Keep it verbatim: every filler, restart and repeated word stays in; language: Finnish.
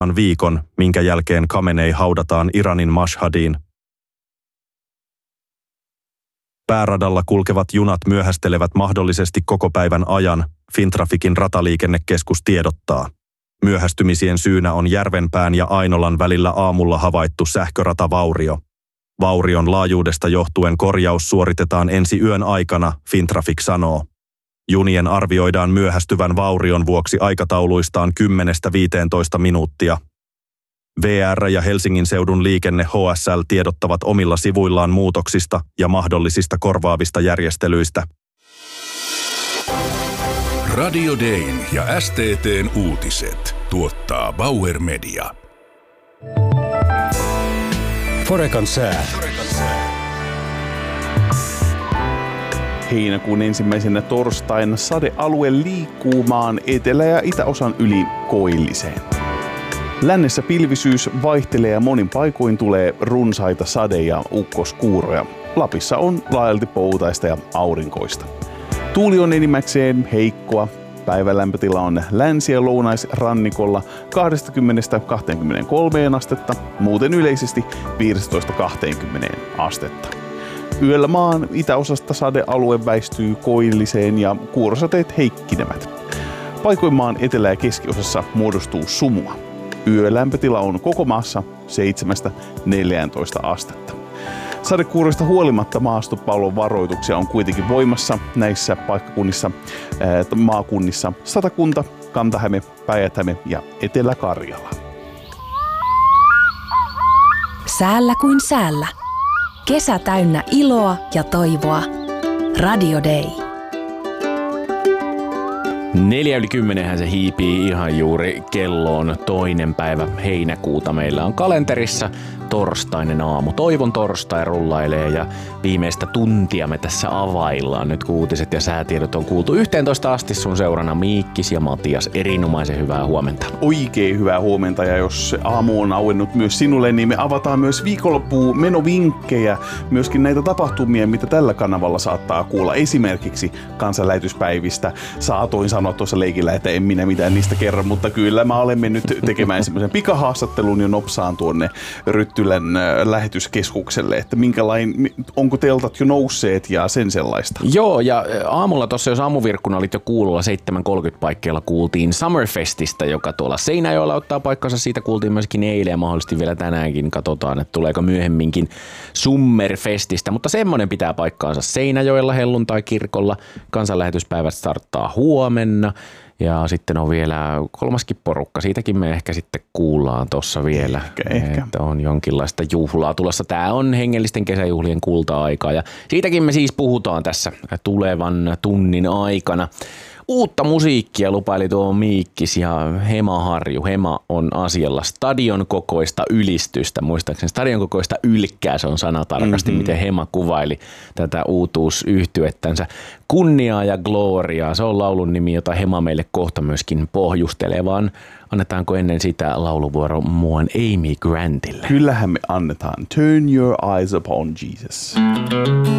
viikon, minkä jälkeen Khamenei haudataan Iranin Mashhadiin. Pääradalla kulkevat junat myöhästelevät mahdollisesti koko päivän ajan, Fintraficin rataliikennekeskus tiedottaa. Myöhästymisien syynä on Järvenpään ja Ainolan välillä aamulla havaittu sähköratavaurio. Vaurion laajuudesta johtuen korjaus suoritetaan ensi yön aikana, Fintraffic sanoo. Junien arvioidaan myöhästyvän vaurion vuoksi aikatauluistaan kymmenestä viiteentoista minuuttia. V R ja Helsingin seudun liikenne H S L tiedottavat omilla sivuillaan muutoksista ja mahdollisista korvaavista järjestelyistä. Radio Dayn ja S T T:n uutiset tuottaa Bauer Media. Forecan sää. Heinäkuun ensimmäisenä torstaina sadealue liikkuu maan etelä- ja itäosan yli koilliseen. Lännessä pilvisyys vaihtelee ja monin paikoin tulee runsaita sade- ja ukkoskuuroja. Lapissa on laajalti poutaista ja aurinkoista. Tuuli on enimmäkseen heikkoa. Päivän lämpötila on länsi- ja lounaisrannikolla kaksikymmentä kaksikymmentäkolme astetta, muuten yleisesti viisitoista kaksikymmentä astetta. Yöllä maan itäosasta sadealue väistyy koilliseen ja kuurosateet heikkinevät. Paikoin maan etelä- ja keskiosassa muodostuu sumua. Yölämpötila on koko maassa seitsemästä neljääntoista astetta. Sadekuuroista huolimatta maastopallon varoituksia on kuitenkin voimassa näissä paikkakunnissa, ää, maakunnissa Satakunta, Kanta-Häme, Päijät-Häme ja Etelä-Karjala. Säällä kuin säällä. Kesä täynnä iloa ja toivoa. Radio Day. Neljä yli kymmenenhän se hiipii ihan juuri kelloon toinen päivä heinäkuuta. Meillä on kalenterissa torstainen aamu. Toivon torstai rullailee ja viimeistä tuntia me tässä availlaan. Nyt kun uutiset ja säätiedot on kuultu yhteentoista asti sun seurana Miikkis ja Matias. Erinomaisen hyvää huomenta. Oikein hyvää huomenta, ja jos aamu on auennut myös sinulle, niin me avataan myös viikonloppuun menovinkkejä. Myöskin näitä tapahtumia, mitä tällä kanavalla saattaa kuulla. Esimerkiksi kansanlähetyspäivistä. Saatoin sanoa tuossa leikillä, että en minä mitään niistä kerro, mutta kyllä mä olen mennyt tekemään semmoisen pikahaastattelun jo nopsaan tuonne Ryttylän lähetyskeskukselle, että minkälainen, onko teltat jo nousseet ja sen sellaista. Joo, ja aamulla tuossa, jos aamuvirkkuna olit jo kuulolla, seitsemän kolmekymmentä paikkeilla kuultiin Summerfestistä, joka tuolla Seinäjoella ottaa paikkansa. Siitä kuultiin myöskin eilen ja mahdollisesti vielä tänäänkin. Katsotaan, että tuleeko myöhemminkin Summerfestistä, mutta semmoinen pitää paikkaansa Seinäjoella helluntai-kirkolla. Kansanlähetyspäivät starttaa huomenna. Ja sitten on vielä kolmaskin porukka. Siitäkin me ehkä sitten kuullaan tuossa vielä, ehkä, ehkä. että on jonkinlaista juhlaa tulossa. Tämä on hengellisten kesäjuhlien kulta-aikaa ja siitäkin me siis puhutaan tässä tulevan tunnin aikana. Uutta musiikkia lupaili tuo Miikkis ja Hema Harju. Hema on asialla stadion kokoista ylistystä. Muistaakseni stadion kokoista ylkkää, se on sana tarkasti, mm-hmm. miten Hema kuvaili tätä uutuusyhtyettänsä. Kunniaa ja gloriaa, se on laulun nimi, jota Hema meille kohta myöskin pohjustelee, vaan annetaanko ennen sitä lauluvuoro muuan Amy Grantille? Kyllähän me annetaan. Turn your eyes upon Jesus.